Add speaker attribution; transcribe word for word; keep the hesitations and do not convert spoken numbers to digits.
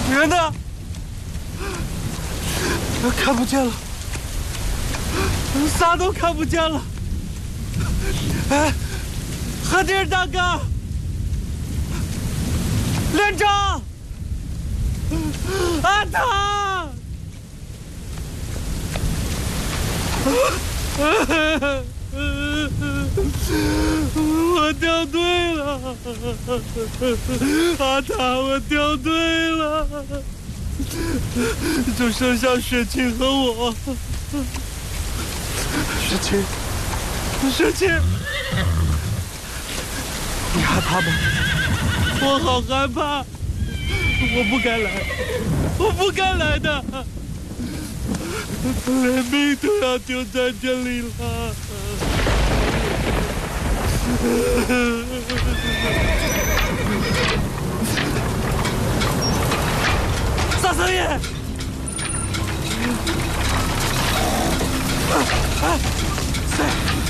Speaker 1: 人呢？看不见了，啥都看不见了。哎，和地儿大哥，连长，阿汤。我掉队了，阿汤，我掉队了，就剩下雪晴和我。雪晴，雪晴，你害怕吗？我好害怕，我不该来，我不该来的。连命都要丢在这里了。大少爷，哎，谁？